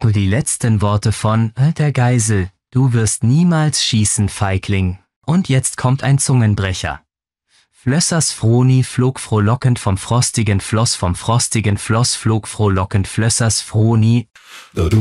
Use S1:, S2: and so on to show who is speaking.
S1: Die letzten Worte von der Geisel. Du wirst niemals schießen, Feigling. Und jetzt kommt ein Zungenbrecher. Flössers Froni flog frohlockend vom frostigen Floss flog frohlockend Flössers Froni.